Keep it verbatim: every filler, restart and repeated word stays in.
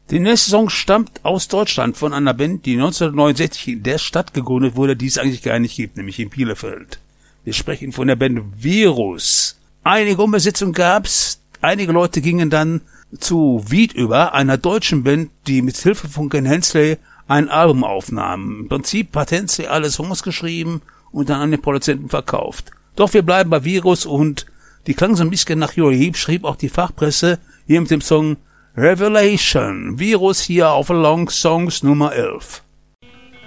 Der nächste Song stammt aus Deutschland von einer Band, die neunzehnhundertneunundsechzig in der Stadt gegründet wurde, die es eigentlich gar nicht gibt, nämlich in Bielefeld. Wir sprechen von der Band Virus. Einige Umbesetzungen gab's. Einige Leute gingen dann zu Wied über, einer deutschen Band, die mit Hilfe von Ken Hensley ein Album aufnahm. Im Prinzip hat Hensley alle Songs geschrieben und dann an den Produzenten verkauft. Doch wir bleiben bei Virus und die klang so ein bisschen nach Uriah Heep, schrieb auch die Fachpresse hier mit dem Song Revelation. Virus hier auf Long Songs Nummer elf.